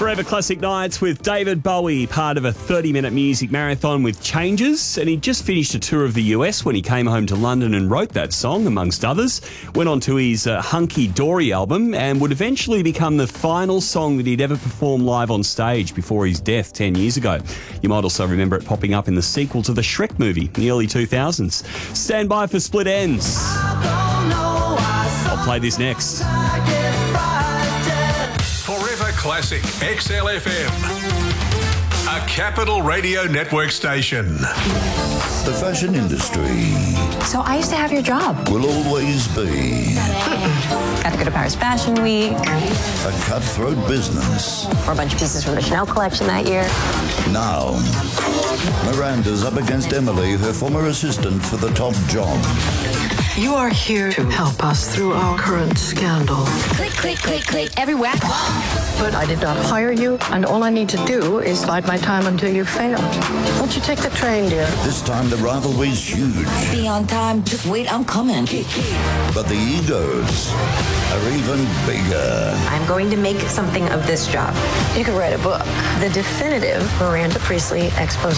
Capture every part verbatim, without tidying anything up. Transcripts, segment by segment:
Forever Classic Nights with David Bowie, part of a thirty-minute music marathon with Changes. And he just finished a tour of the U S when he came home to London and wrote that song, amongst others. Went on to his uh, Hunky Dory album and would eventually become the final song that he'd ever perform live on stage before his death ten years ago. You might also remember it popping up in the sequel to the Shrek movie in the early two thousands. Stand by for Split Ends. I'll play this next. Forever Classic X L F M, a Capital Radio Network station. The fashion industry So I used to have your job. will always be Got to go to Paris Fashion Week. a cutthroat business. Wore a bunch of pieces from the Chanel collection that year. Now, Miranda's up against Emily, her former assistant, for the top job. You are here to help us through our current scandal. Click, click, click, click, everywhere. But I did not hire you, and all I need to do is bide my time until you fail. Won't you take the train, dear? This time the rivalry's huge, Be on time, just wait, I'm coming. but the egos are even bigger. I'm going to make something of this job. You could write a book. The definitive Miranda Priestley expose.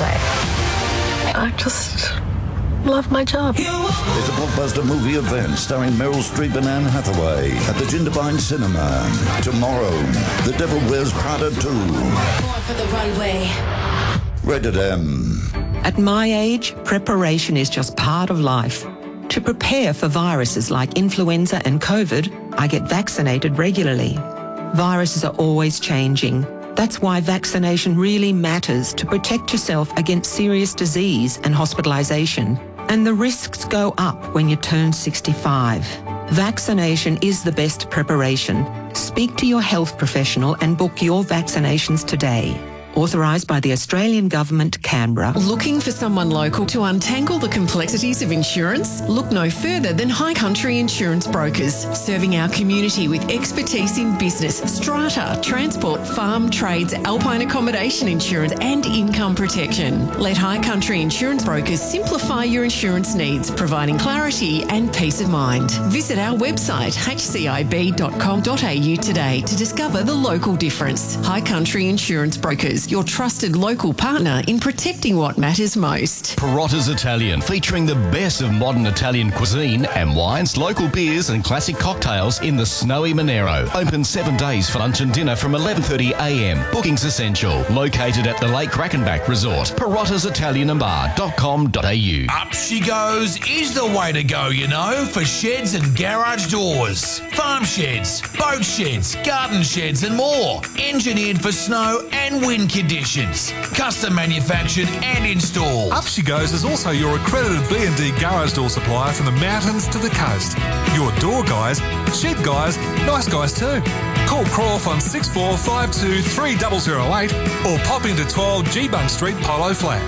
I just love my job. It's a blockbuster movie event starring Meryl Streep and Anne Hathaway at the Jindabyne Cinema. Tomorrow, The Devil Wears Prada two. Going for the runway. Rated M. At my age, preparation is just part of life. To prepare for viruses like influenza and COVID, I get vaccinated regularly. Viruses are always changing. That's why vaccination really matters to protect yourself against serious disease and hospitalisation. And the risks go up when you turn sixty-five. Vaccination is the best preparation. Speak to your health professional and book your vaccinations today. Authorised by the Australian Government, Canberra. Looking for someone local to untangle the complexities of insurance? Look no further than High Country Insurance Brokers, serving our community with expertise in business, strata, transport, farm, trades, alpine accommodation insurance and income protection. Let High Country Insurance Brokers simplify your insurance needs, providing clarity and peace of mind. Visit our website h c i b dot com dot a u today to discover the local difference. High Country Insurance Brokers, your trusted local partner in protecting what matters most. Perotta's Italian, featuring the best of modern Italian cuisine and wines, local beers and classic cocktails in the snowy Monero. Open seven days for lunch and dinner from eleven thirty a m. Bookings essential. Located at the Lake Crackenback Resort. Perottas Italian and Bar dot com dot a u. Up She Goes is the way to go, you know, for sheds and garage doors. Farm sheds, boat sheds, garden sheds and more. Engineered for snow and wind conditions. Custom manufactured and installed. Up She Goes is also your accredited B and D garage door supplier from the mountains to the coast. Your door guys, shed guys, nice guys too. Call Croft on six four five two three zero zero eight or pop into twelve G-Bunk Street, Polo Flat.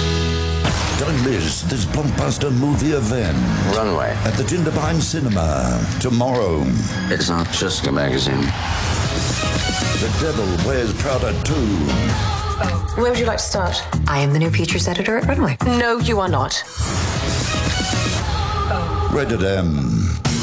Don't miss this blockbuster movie event. Runway. At the Jindabyne Cinema. Tomorrow. It's not just a magazine. The Devil Wears Prada two. Where would you like to start? I am the new features editor at Runway. No, you are not. Rated M.